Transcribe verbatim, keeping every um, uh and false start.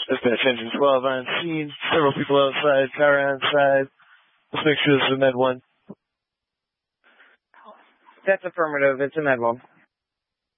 Dispatch Engine twelve on scene. Several people outside, car on side. Let's make sure this is a Med one. That's affirmative. It's a Med one.